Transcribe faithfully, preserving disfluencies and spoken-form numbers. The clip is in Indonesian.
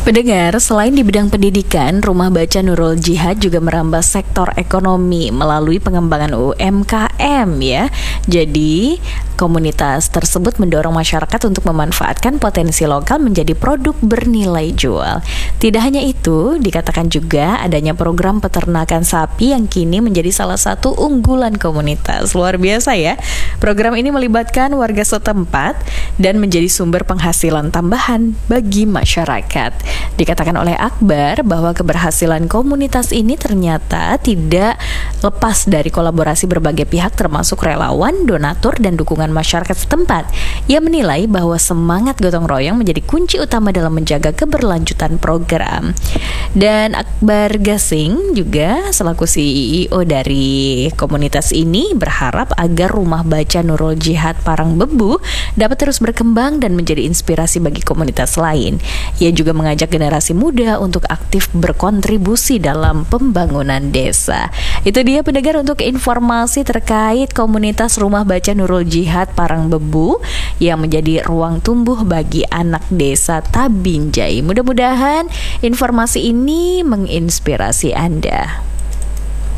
Pendengar, selain di bidang pendidikan, Rumah Baca Nurul Jihad juga merambah sektor ekonomi melalui pengembangan U M K M ya. Jadi, komunitas tersebut mendorong masyarakat untuk memanfaatkan potensi lokal menjadi produk bernilai jual. Tidak hanya itu, dikatakan juga adanya program peternakan sapi yang kini menjadi salah satu unggulan komunitas. Luar biasa ya. Program ini melibatkan warga setempat dan menjadi sumber penghasilan tambahan bagi masyarakat. Dikatakan oleh Akbar bahwa keberhasilan komunitas ini ternyata tidak lepas dari kolaborasi berbagai pihak termasuk relawan, donatur, dan dukungan masyarakat setempat. Ia menilai bahwa semangat gotong royong menjadi kunci utama dalam menjaga keberlanjutan program. Dan Akbar Gasing juga selaku C E O dari komunitas ini berharap agar Rumah Baca Nurul Jihad Parangbebu dapat terus berkembang dan menjadi inspirasi bagi komunitas lain. Ia juga mengajak generasi muda untuk aktif berkontribusi dalam pembangunan desa. Itu dia pendengar untuk informasi terkait komunitas Rumah Baca Nurul Jihad Parangbebu yang menjadi ruang tumbuh bagi anak desa Tabinjai. Mudah-mudahan informasi ini menginspirasi Anda.